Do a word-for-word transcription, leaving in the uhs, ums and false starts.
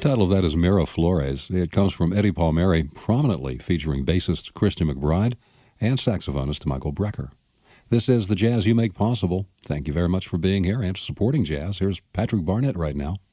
title of that is Miraflores. It comes from Eddie Palmieri, prominently featuring bassist Christy McBride and saxophonist Michael Brecker. This is the jazz you make possible. Thank you very much for being here and supporting jazz. Here's Patrick Barnett right now.